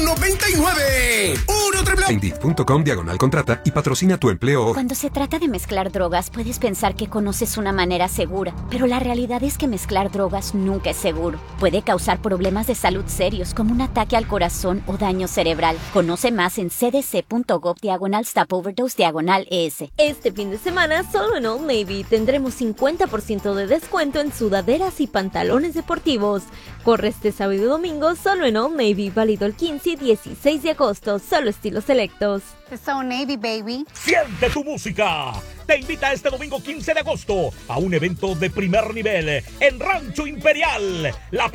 $1.99. Indeed.com/contrata y patrocina tu empleo hoy. Cuando se trata de mezclar drogas, puedes pensar que conoces una manera segura, pero la realidad es que mezclar drogas nunca es seguro. Puede causar problemas de salud serios como un ataque al corazón o daño cerebral. Conoce más en cdc.gov/stopoverdose/ES. Este fin de semana, solo en Old Navy, tendremos 50% de descuento en sudaderas y pantalones deportivos. Corre este sábado y domingo solo en Old Navy, válido el 15 y 16 de agosto, solo estilos selectos. It's Old Navy, baby. Siente tu música. Te invita este domingo 15 de agosto a un evento de primer nivel en Rancho Imperial. La